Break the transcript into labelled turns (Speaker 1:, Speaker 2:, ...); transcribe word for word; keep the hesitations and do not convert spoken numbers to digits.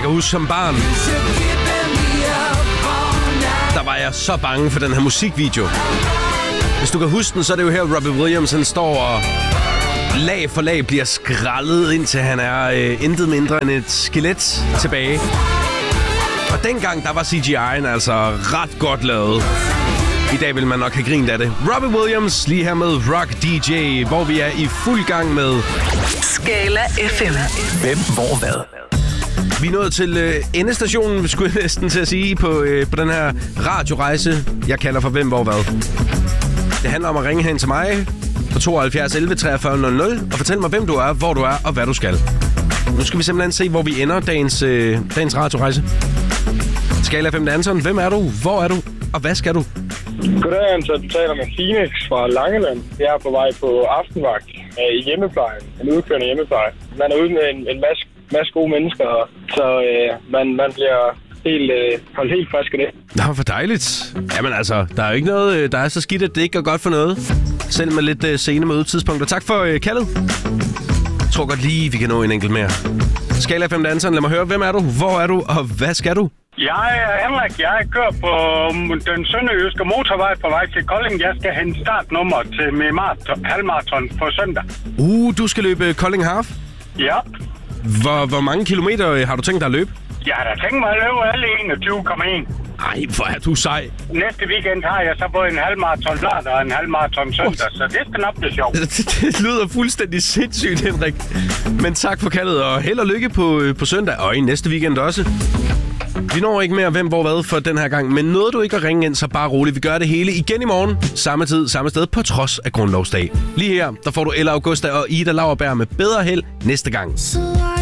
Speaker 1: kan huske som barn, der var jeg så bange for den her musikvideo. Hvis du kan huske den, så er det jo her, Robbie Williams, han står og lag for lag bliver skrællet, indtil han er øh, intet mindre end et skelet tilbage. Og dengang, der var C G I'en altså ret godt lavet. I dag vil man nok have grint af det. Robbie Williams lige her med Rock D J, hvor vi er i fuld gang med
Speaker 2: Skala F M.
Speaker 3: Hvem, hvor, hvad?
Speaker 1: Vi er nået til øh, endestationen, skulle jeg næsten til at sige, på, øh, på den her radiorejse, jeg kalder for Hvem, hvor, hvad. Det handler om at ringe hen til mig på tooghalvfjerds elleve treogfyrre nul nul og fortæl mig, hvem du er, hvor du er og hvad du skal. Nu skal vi simpelthen se, hvor vi ender dagens, øh, dagens radiorejse. Skala fem Anton, hvem er du, hvor er du og hvad skal du?
Speaker 4: Goddag, Anton. Du taler med Phoenix fra Langeland. Jeg er på vej på aftenvagt i hjemmeplejen. En udkørende hjemmepleje. Man er ude med en, en masse, masse gode mennesker, så øh, man, man bliver helt, øh, holdt helt frisk af det.
Speaker 1: Nå, hvor dejligt. Jamen altså, der er jo ikke noget, der er så skidt, at det ikke går godt for noget. Selv med lidt øh, sene mødetidspunkter. Tak for øh, kaldet. Jeg tror godt lige, vi kan nå en enkelt mere. Skala fem Anton, lad mig høre, hvem er du, hvor er du og hvad skal du?
Speaker 5: Jeg er Henrik. Jeg kører på den sønderjyske motorvej på vej til Kolding. Jeg skal hente startnummer til min maraton, halvmarathon på søndag.
Speaker 1: Uh, du skal løbe Kolding Half?
Speaker 5: Ja.
Speaker 1: Hvor, hvor mange kilometer har du tænkt dig at løbe?
Speaker 5: Jeg har da tænkt mig at løbe alle enogtyve komma en.
Speaker 1: Ej, hvor er du sej.
Speaker 5: Næste weekend har jeg så både en halvmarathon lørdag og en halvmarathon søndag, så det skal nok blive sjovt.
Speaker 1: Det, det lyder fuldstændig sindssygt, Henrik. Men tak for kaldet, og held og lykke på, på søndag og i næste weekend også. Vi når ikke mere hvem, hvor, hvad for den her gang, men nåede du ikke at ringe ind, så bare roligt. Vi gør det hele igen i morgen, samme tid, samme sted, på trods af grundlovsdag. Lige her, der får du Ella Augusta og Ida Lauerberg med bedre held næste gang.